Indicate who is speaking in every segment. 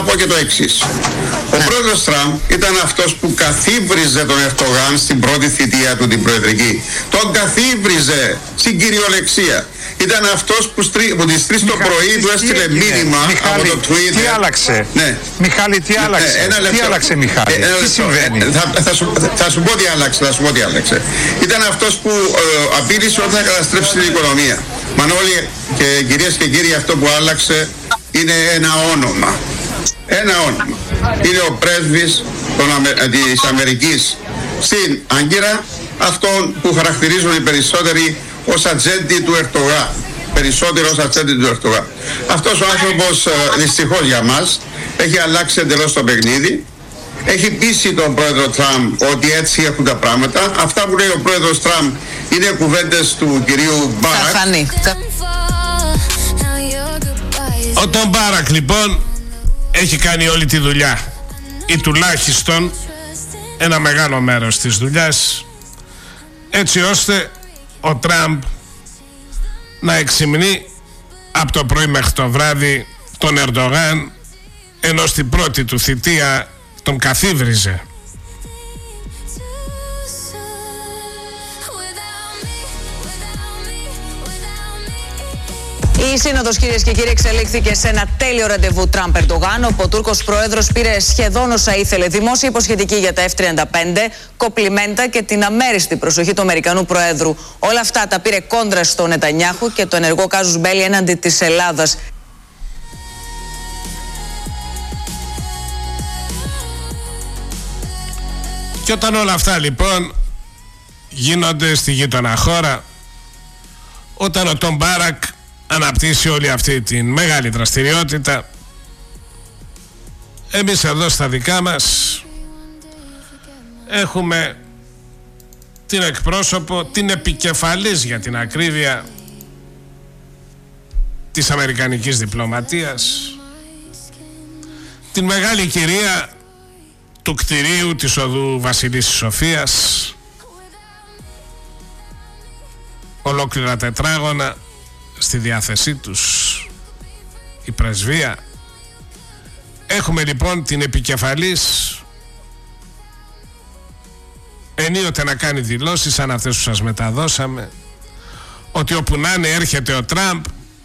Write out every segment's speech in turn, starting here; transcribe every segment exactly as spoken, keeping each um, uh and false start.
Speaker 1: πω και το εξής. Ο πρόεδρος Τραμπ ήταν αυτός που καθίβριζε τον Ερντογάν στην πρώτη θητεία του την προεδρική. Τον καθίβριζε στην κυριολεξία. Ήταν αυτός που, στρι... που τις τρεις το πρωί του έστειλε μήνυμα από το Twitter.
Speaker 2: Τι άλλαξε,
Speaker 1: ναι.
Speaker 2: Μιχάλη, τι άλλαξε,
Speaker 1: ναι, ένα
Speaker 2: τι άλλαξε Μιχάλη, ε, τι συμβαίνει.
Speaker 1: Θα, θα, σου, θα, θα σου πω τι άλλαξε, θα σου πω τι άλλαξε. Ήταν αυτός που ε, απείλησε ότι θα καταστρέψει την οικονομία. Μανώλη και κυρίες και κύριοι, αυτό που άλλαξε είναι ένα όνομα. Ένα όνομα. Είναι ο πρέσβης των, της Αμερικής στην Άγκυρα, αυτόν που χαρακτηρίζουν οι περισσότεροι ως ατζέντη του Ερντογάν. Περισσότερο ως ατζέντη του Ερντογάν. Αυτός ο άνθρωπος, δυστυχώς για μας, έχει αλλάξει εντελώς το παιχνίδι. Έχει πείσει τον πρόεδρο Τραμπ ότι έτσι έχουν τα πράγματα. Αυτά που λέει ο πρόεδρος Τραμπ είναι κουβέντες του κυρίου Μπάρακ.
Speaker 3: Ο Τον Μπάρακ λοιπόν έχει κάνει όλη τη δουλειά, ή τουλάχιστον ένα μεγάλο μέρος της δουλειάς, έτσι ώστε ο Τραμπ να εξυμνεί από το πρωί μέχρι το βράδυ τον Ερντογάν, ενώ στην πρώτη του θητεία τον καθίβριζε.
Speaker 4: Η σύνοδος, κυρίες και κύριοι, εξελίχθηκε σε ένα τέλειο ραντεβού Τραμπ-Ερντογάν, όπου ο Τούρκος πρόεδρος πήρε σχεδόν όσα ήθελε. Δημόσια υποσχετική για τα εφ τριάντα πέντε, κοπλιμέντα και την αμέριστη προσοχή του Αμερικανού Προέδρου. Όλα αυτά τα πήρε κόντρα στο Νετανιάχου και το ενεργό κάζους μπέλι έναντι της Ελλάδας.
Speaker 3: Και όταν όλα αυτά λοιπόν γίνονται στη γείτονα χώρα, όταν ο Τον Μπάρακ αναπτύσσει όλη αυτή τη μεγάλη δραστηριότητα, εμείς εδώ στα δικά μας έχουμε την εκπρόσωπο, την επικεφαλής για την ακρίβεια της αμερικανικής διπλωματίας, την μεγάλη κυρία του κτηρίου της οδού Βασιλής Σοφίας, ολόκληρα τετράγωνα στη διάθεσή τους, η πρεσβεία. Έχουμε λοιπόν την επικεφαλής ενίοτε να κάνει δηλώσεις σαν αυτές που σας μεταδώσαμε, ότι όπου να είναι έρχεται ο Τραμπ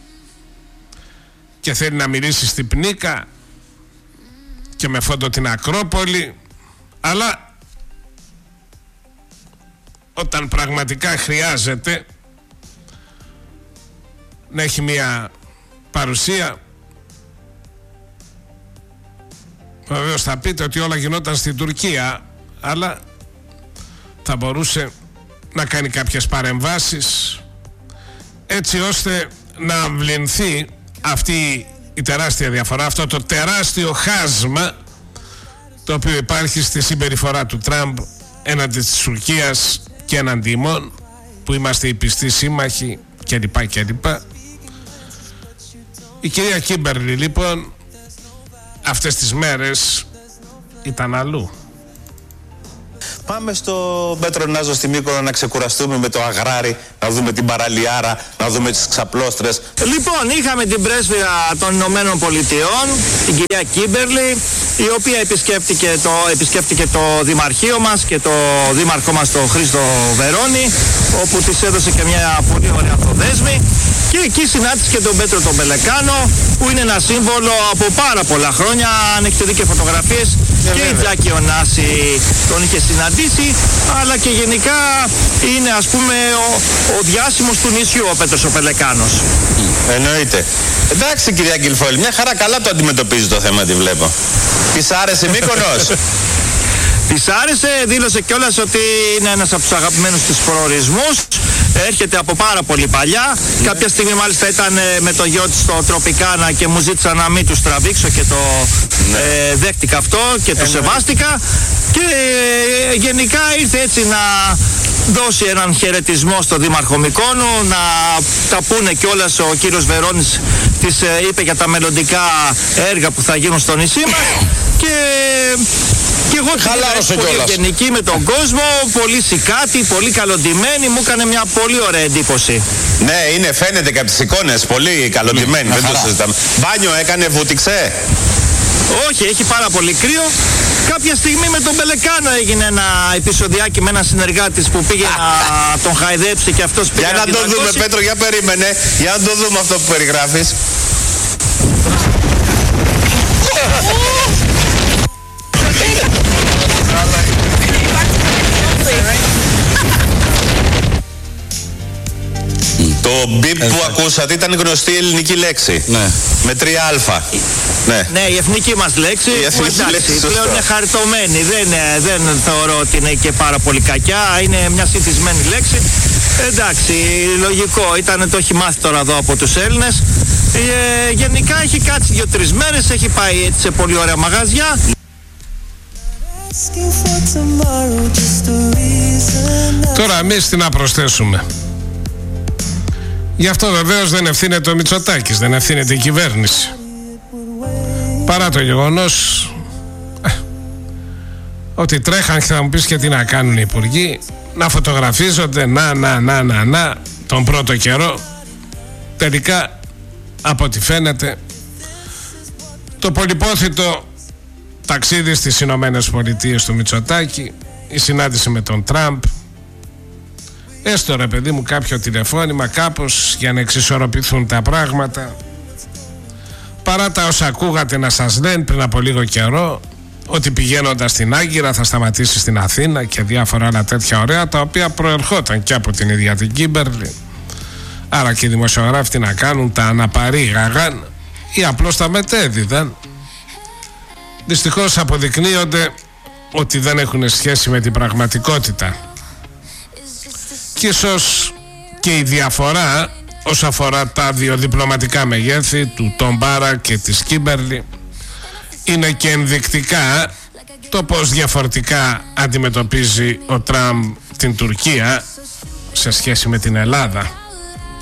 Speaker 3: και θέλει να μιλήσει στην Πνίκα και με φόντο την Ακρόπολη, αλλά όταν πραγματικά χρειάζεται να έχει μια παρουσία, βεβαίως θα πείτε ότι όλα γινόταν στην Τουρκία, αλλά θα μπορούσε να κάνει κάποιες παρεμβάσεις έτσι ώστε να αμβληνθεί αυτή η τεράστια διαφορά, αυτό το τεράστιο χάσμα το οποίο υπάρχει στη συμπεριφορά του Τραμπ έναντι της Τουρκίας και έναντι ημών που είμαστε οι πιστοί σύμμαχοι κλπ. κλπ. Η κυρία Κίμπερλι λοιπόν αυτές τις μέρες ήταν αλλού.
Speaker 5: Πάμε στο Πέτρο Νάζο στη Μύκονο να ξεκουραστούμε με το αγράρι, να δούμε την παραλιάρα, να δούμε τις ξαπλώστρες.
Speaker 6: Λοιπόν, είχαμε την πρέσβυρα των Ηνωμένων Πολιτειών, την κυρία Κίμπερλι, η οποία επισκέφτηκε το, επισκέφτηκε το δημαρχείο μας και το δήμαρχό μας, τον Χρήστο Βερώνη, όπου της έδωσε και μια πολύ ωραία αυτοδέσμη. Και εκεί συνάντησε και τον Πέτρο τον Πελεκάνο, που είναι ένα σύμβολο από πάρα πολλά χρόνια. Αν έχετε δει και φωτογραφίες, και η Τζάκη Ωνάση τον είχε συναντήσει, αλλά και γενικά είναι, ας πούμε, ο, ο διάσημος του νησιού ο Πέτρος ο Πελεκάνος.
Speaker 5: Εννοείται. Εντάξει κυρία Γκυλφόλη, μια χαρά καλά το αντιμετωπίζει το θέμα, τη βλέπω. Της άρεσε Μύκονος?
Speaker 6: Της άρεσε, δήλωσε κιόλας ότι είναι ένας από τους αγαπημένους της προορισμούς. Έρχεται από πάρα πολύ παλιά. Ναι. Κάποια στιγμή μάλιστα ήταν ε, με το γιο της στο Τροπικάνα και μου ζήτησα να μην τους τραβήξω και το ναι. ε, δέχτηκα αυτό και το ε, σεβάστηκα. Ναι. Και ε, γενικά ήρθε έτσι να δώσει έναν χαιρετισμό στο Δήμαρχο Μυκόνου, να τα πούνε κιόλας. Ο κύριος Βερώνης της ε, είπε για τα μελλοντικά έργα που θα γίνουν στο νησί μας. Και... Και εγώ
Speaker 5: χαλάρωσε
Speaker 6: πολύ γενική με τον κόσμο, πολύ σικάτη, πολύ καλοντημένη, μου έκανε μια πολύ ωραία εντύπωση.
Speaker 5: Ναι, είναι, φαίνεται και από τις εικόνες, πολύ καλοντημένη, δεν το συζητάμε. Μπάνιο έκανε, βούτυξε?
Speaker 6: Όχι, έχει πάρα πολύ κρύο. Κάποια στιγμή με τον Πελεκάνο έγινε ένα επεισοδιάκι με ένα συνεργάτη που πήγε να τον χαϊδέψει και αυτός πήγε.
Speaker 5: Για να το δούμε, Πέτρο, για περίμενε. Για να το δούμε αυτό που περιγράφεις. Το μπιπ που ακούσατε ήταν γνωστή ελληνική λέξη. Ναι. Με τρία αλφα. Ναι.
Speaker 6: Ναι, η εθνική μας λέξη. Η εθνική εντάξει, λέξη πλέον είναι χαριτωμένη. Δεν, δεν θεωρώ ότι είναι και πάρα πολύ κακιά. Είναι μια συνηθισμένη λέξη. Εντάξει, λογικό. Ήταν, το έχει μάθει τώρα εδώ από τους Έλληνες. Ε, γενικά έχει κάτσει δύο-τρεις μέρες. Έχει πάει έτσι σε πολύ ωραία μαγαζιά.
Speaker 3: Τώρα εμείς τι να προσθέσουμε. Γι' αυτό βεβαίως δεν ευθύνεται ο Μητσοτάκης, δεν ευθύνεται η κυβέρνηση. Παρά το γεγονός ε, ότι τρέχαν και θα μου πεις και τι να κάνουν οι υπουργοί, να φωτογραφίζονται, να, να, να, να, να, τον πρώτο καιρό. Τελικά, από ό,τι φαίνεται, το πολυπόθητο ταξίδι στις Ηνωμένες Πολιτείες του Μητσοτάκη, η συνάντηση με τον Τραμπ, έστω ρε παιδί μου κάποιο τηλεφώνημα κάπως για να εξισορροπηθούν τα πράγματα, παρά τα όσα ακούγατε να σας λένε πριν από λίγο καιρό ότι πηγαίνοντας στην Άγκυρα θα σταματήσει στην Αθήνα και διάφορα άλλα τέτοια ωραία, τα οποία προερχόταν και από την ίδια την Κίμπερλι. Άρα και οι δημοσιογράφοι τι να κάνουν, τα αναπαρήγαγαν ή απλώς τα μετέδιδαν. Δυστυχώς αποδεικνύονται ότι δεν έχουν σχέση με την πραγματικότητα. Και ίσως και η διαφορά όσον αφορά τα δύο διπλωματικά μεγέθη του Τον Μπάρα και της Κίμπερλι είναι και ενδεικτικά το πως διαφορετικά αντιμετωπίζει ο Τραμπ την Τουρκία σε σχέση με την Ελλάδα.